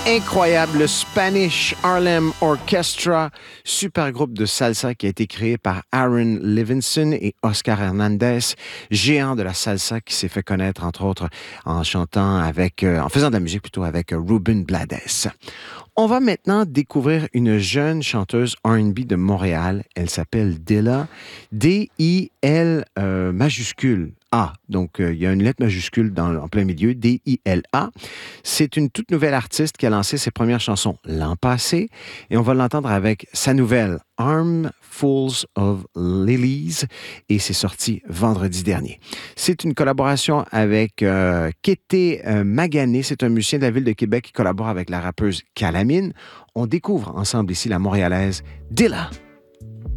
Incroyable, le Spanish Harlem Orchestra, super groupe de salsa qui a été créé par Aaron Levinson et Oscar Hernandez, géant de la salsa qui s'est fait connaître entre autres en chantant en faisant de la musique plutôt avec Ruben Blades. On va maintenant découvrir une jeune chanteuse R&B de Montréal. Elle s'appelle Dilla, D-I-L majuscule A. Donc, il y a une lettre majuscule en plein milieu, D-I-L-A. C'est une toute nouvelle artiste qui a lancé ses premières chansons l'an passé et on va l'entendre avec sa nouvelle Armfuls of Lilies et c'est sorti vendredi dernier. C'est une collaboration avec Kété Magané, c'est un musicien de la ville de Québec qui collabore avec la rappeuse Calamine. On découvre ensemble ici la Montréalaise Dilla.